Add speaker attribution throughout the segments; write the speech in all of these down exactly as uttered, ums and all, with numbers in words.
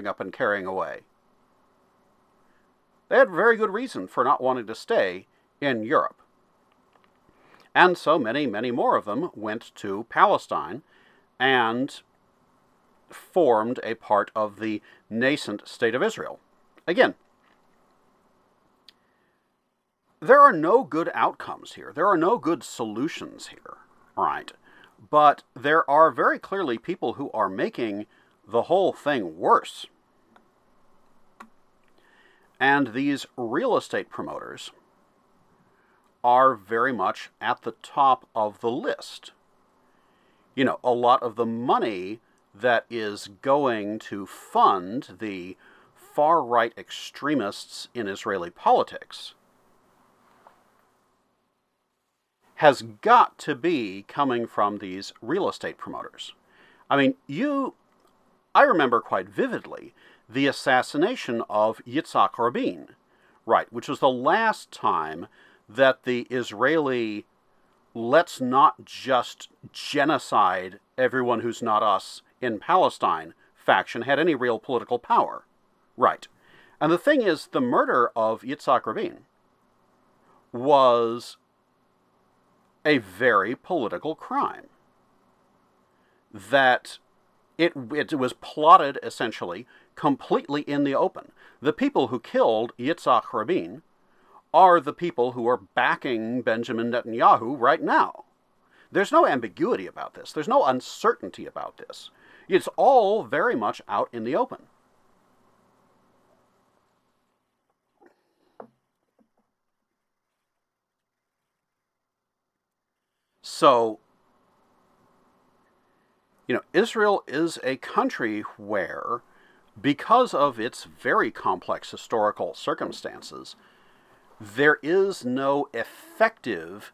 Speaker 1: up and carrying away. They had very good reason for not wanting to stay in Europe. And so many, many more of them went to Palestine and formed a part of the nascent state of Israel. Again, there are no good outcomes here. There are no good solutions here, right? But there are very clearly people who are making the whole thing worse. And these real estate promoters are very much at the top of the list. You know, a lot of the money that is going to fund the far-right extremists in Israeli politics has got to be coming from these real estate promoters. I mean, you, I remember quite vividly the assassination of Yitzhak Rabin, right, which was the last time that the Israeli let's not just genocide everyone who's not us in Palestine faction had any real political power. Right. And the thing is, the murder of Yitzhak Rabin was a very political crime. That it, it was plotted, essentially, completely in the open. The people who killed Yitzhak Rabin are the people who are backing Benjamin Netanyahu right now. There's no ambiguity about this. There's no uncertainty about this. It's all very much out in the open. So, you know, Israel is a country where, because of its very complex historical circumstances, there is no effective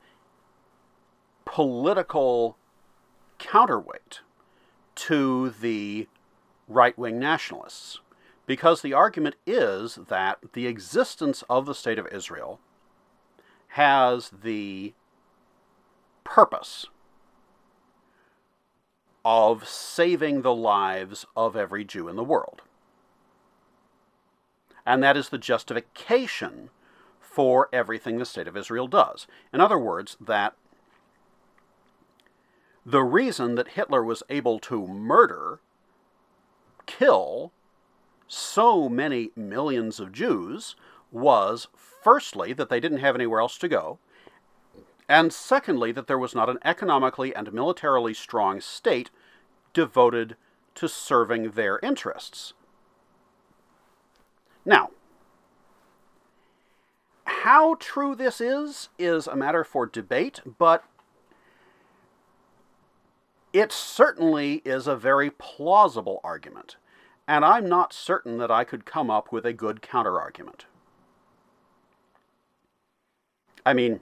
Speaker 1: political counterweight to the right-wing nationalists, because the argument is that the existence of the State of Israel has the purpose of saving the lives of every Jew in the world. And that is the justification for everything the State of Israel does. In other words, that the reason that Hitler was able to murder, kill so many millions of Jews was, firstly, that they didn't have anywhere else to go, and secondly, that there was not an economically and militarily strong state devoted to serving their interests. Now, how true this is, is a matter for debate, but it certainly is a very plausible argument, and I'm not certain that I could come up with a good counterargument. I mean,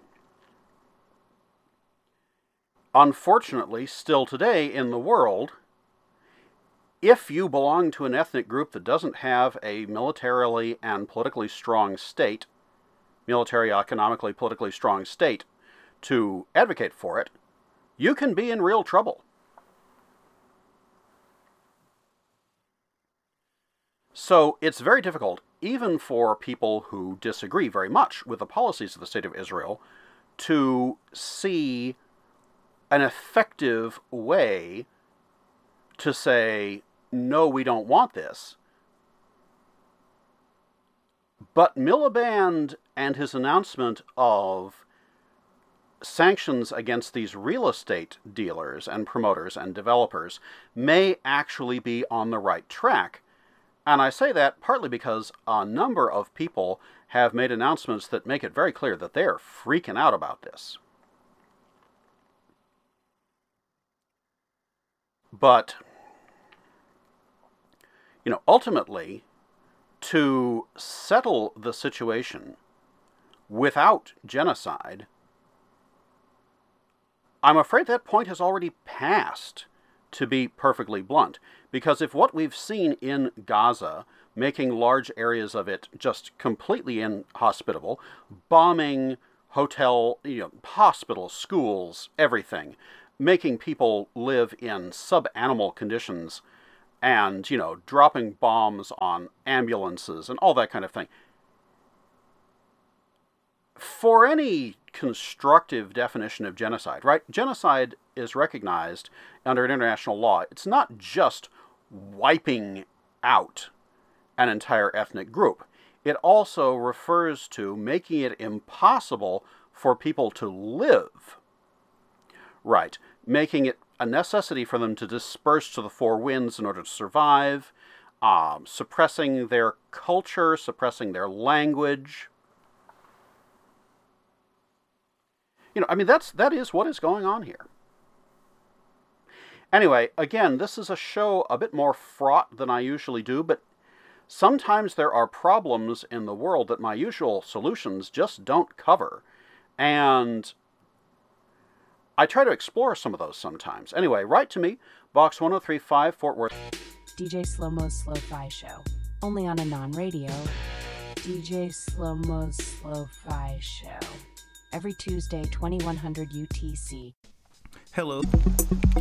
Speaker 1: unfortunately, still today in the world, if you belong to an ethnic group that doesn't have a militarily and politically strong state, military, economically, politically strong state to advocate for it, you can be in real trouble. So it's very difficult, even for people who disagree very much with the policies of the State of Israel, to see an effective way to say, no, we don't want this. But Miliband and his announcement of sanctions against these real estate dealers and promoters and developers may actually be on the right track. And I say that partly because a number of people have made announcements that make it very clear that they're freaking out about this. But, you know, ultimately, to settle the situation without genocide, I'm afraid that point has already passed, to be perfectly blunt. Because if what we've seen in Gaza, making large areas of it just completely inhospitable, bombing hotel, you know, hospitals, schools, everything, making people live in sub-animal conditions, and, you know, dropping bombs on ambulances and all that kind of thing. For any constructive definition of genocide, right? Genocide is recognized under international law. It's not just wiping out an entire ethnic group. It also refers to making it impossible for people to live. Right. Making it a necessity for them to disperse to the four winds in order to survive, um, suppressing their culture, suppressing their language. You know, I mean, that's, that is what is going on here. Anyway, again, this is a show a bit more fraught than I usually do, but sometimes there are problems in the world that my usual solutions just don't cover. And I try to explore some of those sometimes. Anyway, write to me, Box one oh three five, Fort Worth.
Speaker 2: D J Slow Mo's Slow-Fi Show. Only on a non-radio. D J Slow Mo's Slow-Fi Show. Every Tuesday, twenty-one hundred U T C.
Speaker 3: Hello.